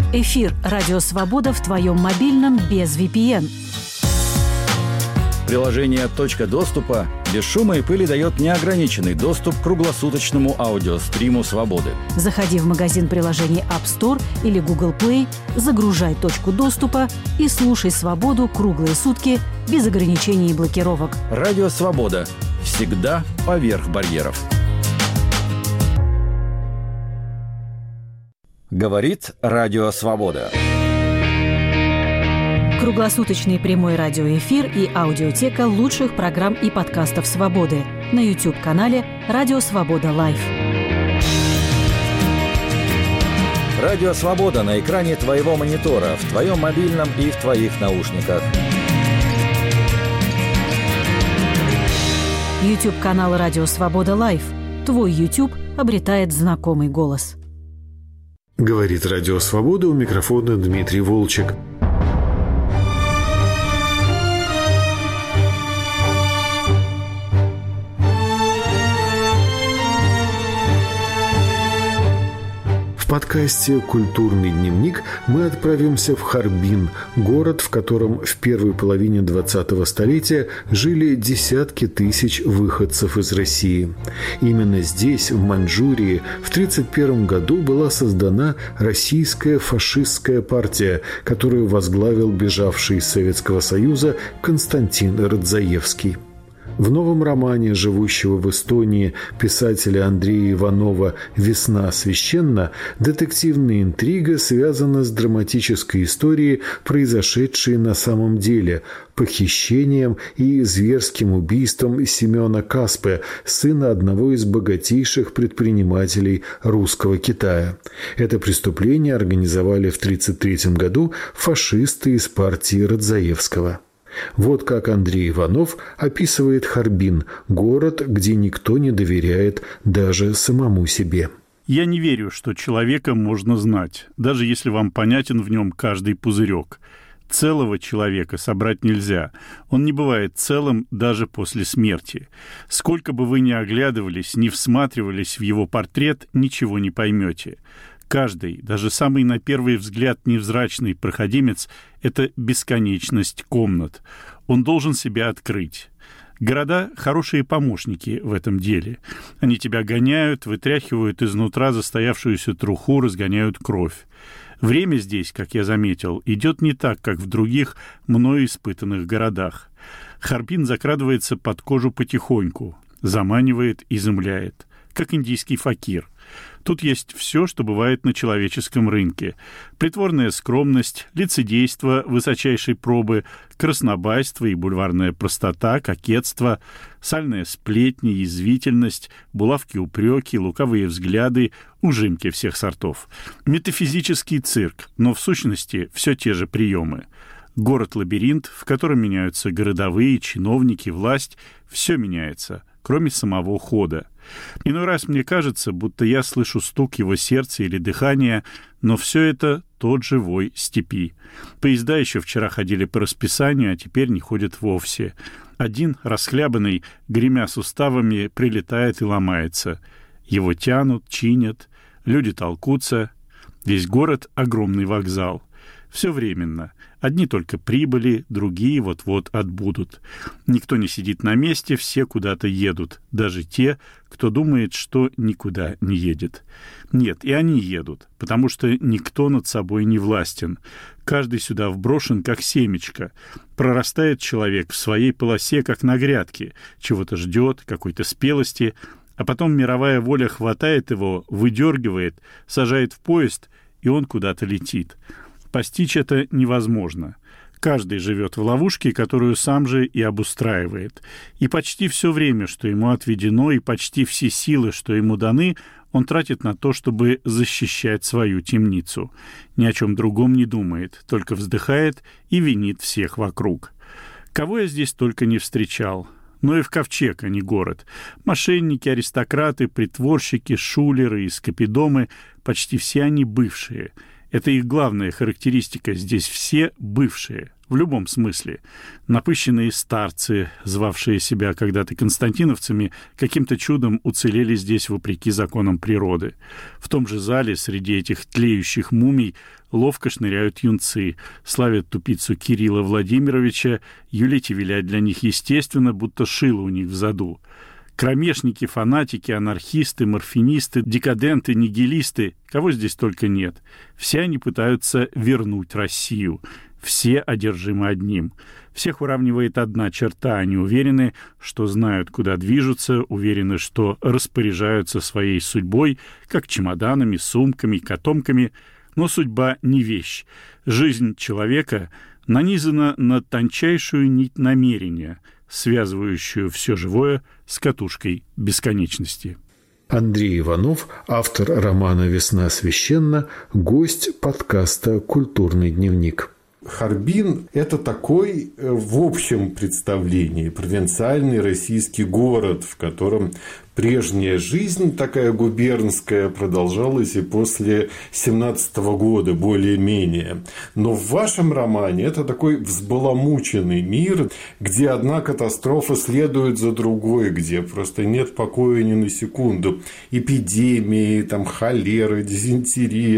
Эфир «Радио Свобода» в твоем мобильном без VPN. Приложение «Точка доступа» без шума и пыли дает неограниченный доступ к круглосуточному аудиостриму «Свободы». Заходи в магазин приложений App Store или Google Play, загружай «Точку доступа» и слушай «Свободу» круглые сутки без ограничений и блокировок. Радио «Свобода». Всегда поверх барьеров. Говорит Радио Свобода. Круглосуточный прямой радиоэфир и аудиотека лучших программ и подкастов «Свободы» на YouTube-канале «Радио Свобода Лайв». Радио Свобода на экране твоего монитора, в твоем мобильном и в твоих наушниках. YouTube-канал «Радио Свобода Лайв». Твой YouTube обретает знакомый голос. Говорит Радио Свобода, у микрофона Дмитрий Волчек. В подкасте «Культурный дневник» мы отправимся в Харбин, город, в котором в первой половине 20-го столетия жили десятки тысяч выходцев из России. Именно здесь, в Маньчжурии, в 1931 году была создана Российская фашистская партия, которую возглавил бежавший из Советского Союза Константин Радзаевский. В новом романе живущего в Эстонии писателя Андрея Иванова «Весна священна» детективная интрига связана с драматической историей, произошедшей на самом деле, похищением и зверским убийством Семена Каспе, сына одного из богатейших предпринимателей русского Китая. Это преступление организовали в 1933 году фашисты из партии Радзаевского. Вот как Андрей Иванов описывает Харбин, город, где никто не доверяет даже самому себе. Я не верю, что человека можно знать, даже если вам понятен в нем каждый пузырек. Целого человека собрать нельзя. Он не бывает целым даже после смерти. Сколько бы вы ни оглядывались, ни всматривались в его портрет, ничего не поймете. Каждый, даже самый на первый взгляд невзрачный проходимец – это бесконечность комнат. Он должен себя открыть. Города – хорошие помощники в этом деле. Они тебя гоняют, вытряхивают изнутра застоявшуюся труху, разгоняют кровь. Время здесь, как я заметил, идет не так, как в других мною испытанных городах. Харбин закрадывается под кожу потихоньку, заманивает, изумляет, как индийский факир. Тут есть все, что бывает на человеческом рынке. Притворная скромность, лицедейство высочайшей пробы, краснобайство и бульварная простота, кокетство, сальная сплетня, язвительность, булавки-упреки, лукавые взгляды, ужимки всех сортов. Метафизический цирк, но в сущности все те же приемы. Город-лабиринт, в котором меняются городовые, чиновники, власть, все меняется, кроме самого хода. Иной раз мне кажется, будто я слышу стук его сердца или дыхания, но все это тот же вой степи. Поезда еще вчера ходили по расписанию, а теперь не ходят вовсе. Один, расхлябанный, гремя суставами, прилетает и ломается. Его тянут, чинят, люди толкутся. Весь город — огромный вокзал. Все временно. Одни только прибыли, другие вот-вот отбудут. Никто не сидит на месте, все куда-то едут. Даже те, кто думает, что никуда не едет. Нет, и они едут, потому что никто над собой не властен. Каждый сюда вброшен, как семечко. Прорастает человек в своей полосе, как на грядке. Чего-то ждет, какой-то спелости. А потом мировая воля хватает его, выдергивает, сажает в поезд, и он куда-то летит. Постичь это невозможно. Каждый живет в ловушке, которую сам же и обустраивает. И почти все время, что ему отведено, и почти все силы, что ему даны, он тратит на то, чтобы защищать свою темницу. Ни о чем другом не думает, только вздыхает и винит всех вокруг. Кого я здесь только не встречал. Но и в ковчег, а не город. Мошенники, аристократы, притворщики, шулеры и скопидомы — почти все они бывшие. Это их главная характеристика. Здесь все бывшие, в любом смысле. Напыщенные старцы, звавшие себя когда-то константиновцами, каким-то чудом уцелели здесь вопреки законам природы. В том же зале среди этих тлеющих мумий ловко шныряют юнцы, славят тупицу Кирилла Владимировича, юлить и вилять для них естественно, будто шило у них в заду. Кромешники, фанатики, анархисты, морфинисты, декаденты, нигилисты, кого здесь только нет. Все они пытаются вернуть Россию. Все одержимы одним. Всех уравнивает одна черта. Они уверены, что знают, куда движутся, уверены, что распоряжаются своей судьбой, как чемоданами, сумками, котомками. Но судьба не вещь. Жизнь человека нанизана на тончайшую нить намерения, связывающую все живое с катушкой бесконечности. Андрей Иванов, автор романа «Весна священна», гость подкаста «Культурный дневник». Харбин – это такой, в общем представлении, провинциальный российский город, в котором прежняя жизнь, такая губернская, продолжалась и после 17-го года, более-менее. Но в вашем романе это такой взбаламученный мир, где одна катастрофа следует за другой, где просто нет покоя ни на секунду. Эпидемии, холера, дизентерия,